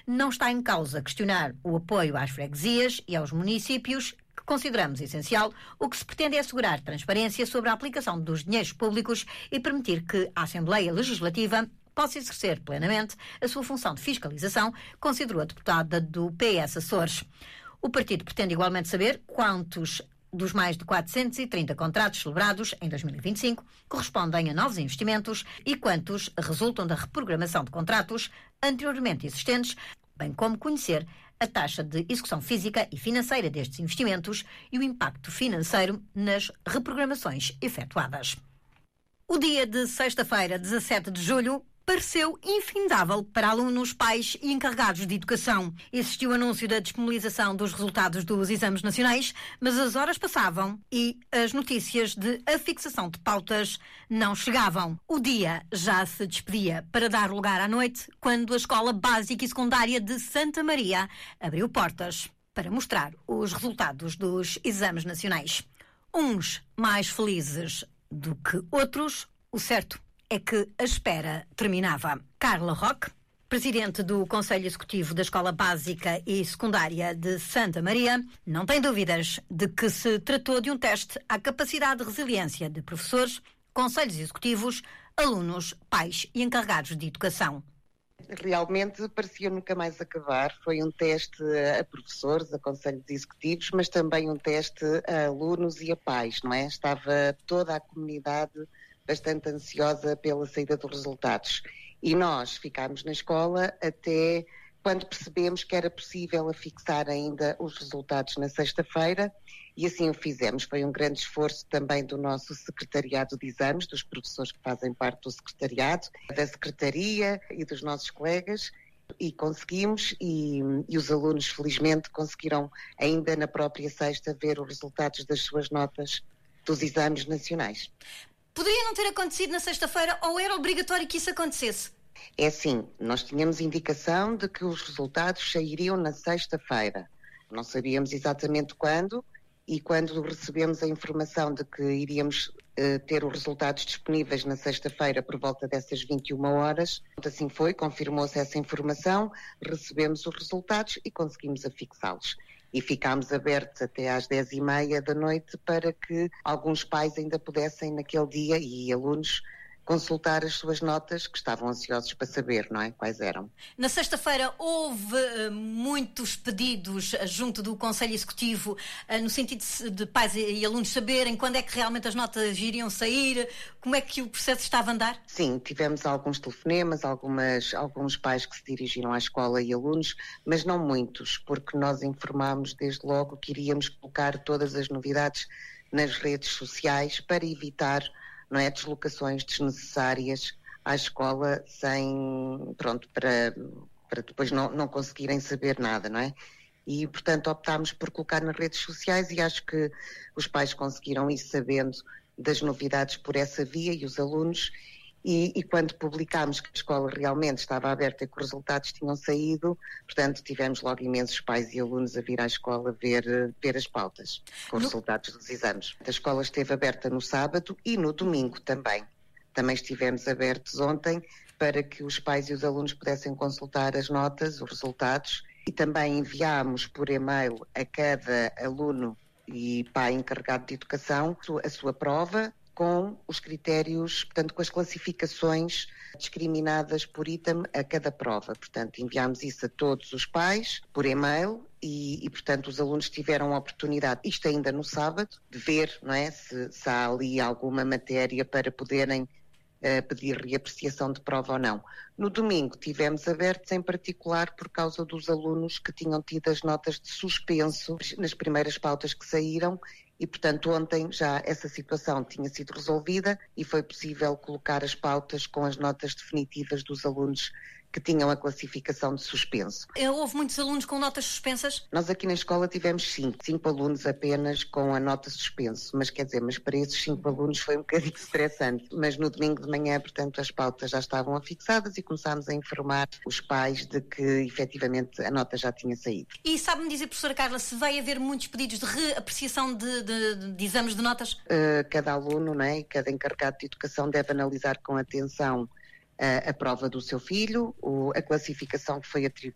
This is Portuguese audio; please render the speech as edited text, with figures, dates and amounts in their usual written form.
Não está em causa questionar o apoio às freguesias e aos municípios, que consideramos essencial. O que se pretende é assegurar transparência sobre a aplicação dos dinheiros públicos e permitir que a Assembleia Legislativa possa exercer plenamente a sua função de fiscalização, considerou a deputada do PS Açores. O partido pretende igualmente saber quantos dos mais de 430 contratos celebrados em 2025 correspondem a novos investimentos e quantos resultam da reprogramação de contratos anteriormente existentes, bem como conhecer a taxa de execução física e financeira destes investimentos e o impacto financeiro nas reprogramações efetuadas. O dia de sexta-feira, 17 de julho, pareceu infindável para alunos, pais e encarregados de educação. Existiu o anúncio da disponibilização dos resultados dos exames nacionais, mas as horas passavam e as notícias de afixação de pautas não chegavam. O dia já se despedia para dar lugar à noite, quando a Escola Básica e Secundária de Santa Maria abriu portas para mostrar os resultados dos exames nacionais. Uns mais felizes do que outros, o certo é que a espera terminava. Carla Roque, presidente do Conselho Executivo da Escola Básica e Secundária de Santa Maria, não tem dúvidas de que se tratou de um teste à capacidade de resiliência de professores, conselhos executivos, alunos, pais e encarregados de educação. Realmente parecia nunca mais acabar. Foi um teste a professores, a conselhos executivos, mas também um teste a alunos e a pais, não é? Estava toda a comunidade bastante ansiosa pela saída dos resultados. E nós ficámos na escola até quando percebemos que era possível afixar ainda os resultados na sexta-feira, e assim o fizemos. Foi um grande esforço também do nosso secretariado de exames, dos professores que fazem parte do secretariado, da secretaria e dos nossos colegas, e conseguimos, e os alunos felizmente conseguiram ainda na própria sexta ver os resultados das suas notas dos exames nacionais. Poderia não ter acontecido na sexta-feira ou era obrigatório que isso acontecesse? É assim, nós tínhamos indicação de que os resultados sairiam na sexta-feira. Não sabíamos exatamente quando, e quando recebemos a informação de que iríamos ter os resultados disponíveis na sexta-feira por volta dessas 21 horas, assim foi, confirmou-se essa informação, recebemos os resultados e conseguimos afixá-los. E ficámos abertos até às 10h30 da noite para que alguns pais ainda pudessem naquele dia, e alunos, consultar as suas notas, que estavam ansiosos para saber, não é? Quais eram. Na sexta-feira houve muitos pedidos junto do Conselho Executivo, no sentido de pais e alunos saberem quando é que realmente as notas iriam sair, como é que o processo estava a andar? Sim, tivemos alguns telefonemas, alguns pais que se dirigiram à escola e alunos, mas não muitos, porque nós informámos desde logo que iríamos colocar todas as novidades nas redes sociais para evitar, não é, deslocações desnecessárias à escola para depois não conseguirem saber nada, não é? E, portanto, optámos por colocar nas redes sociais, e acho que os pais conseguiram ir sabendo das novidades por essa via, e os alunos, e quando publicámos que a escola realmente estava aberta e que os resultados tinham saído, portanto, tivemos logo imensos pais e alunos a vir à escola ver as pautas com os resultados dos exames. A escola esteve aberta no sábado e no domingo também. Também estivemos abertos ontem para que os pais e os alunos pudessem consultar as notas, os resultados, e também enviámos por e-mail a cada aluno e pai encarregado de educação a sua prova, com os critérios, portanto, com as classificações discriminadas por item a cada prova. Portanto, enviámos isso a todos os pais por e-mail e portanto, os alunos tiveram a oportunidade, isto ainda no sábado, de ver, não é, se há ali alguma matéria para poderem pedir reapreciação de prova ou não. No domingo tivemos abertos em particular por causa dos alunos que tinham tido as notas de suspenso nas primeiras pautas que saíram, e portanto ontem já essa situação tinha sido resolvida e foi possível colocar as pautas com as notas definitivas dos alunos que tinham a classificação de suspenso. Houve muitos alunos com notas suspensas? Nós aqui na escola tivemos 5 alunos apenas com a nota suspenso, mas para esses 5 alunos foi um bocadinho estressante. Mas no domingo de manhã, portanto, as pautas já estavam afixadas e começámos a informar os pais de que efetivamente a nota já tinha saído. E sabe-me dizer, professora Carla, se vai haver muitos pedidos de reapreciação de exames de notas? Cada aluno, não é, e cada encarregado de educação deve analisar com atenção a prova do seu filho, a classificação que foi